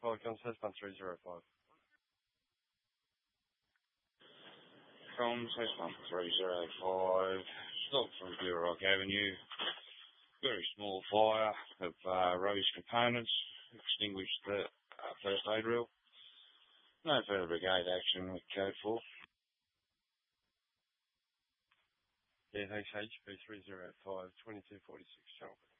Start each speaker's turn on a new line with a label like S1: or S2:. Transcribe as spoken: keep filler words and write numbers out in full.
S1: Falcons has one three zero five.
S2: Comms has one three zero five. Stop from Blue Rock Avenue. Very small fire of uh, rubbish components. Extinguished the uh, first aid reel. No further brigade action with code four.
S1: Yeah, H H B three zero five, twenty-two forty-six, Channel